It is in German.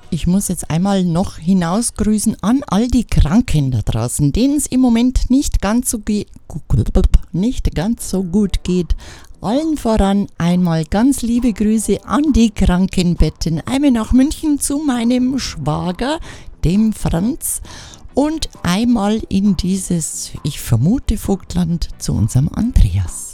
Ich muss jetzt einmal noch hinausgrüßen an all die Kranken da draußen, denen es im Moment nicht ganz so gut geht. Allen voran einmal ganz liebe Grüße an die Krankenbetten. Einmal nach München zu meinem Schwager, dem Franz, und einmal in dieses, ich vermute, Vogtland zu unserem Andreas.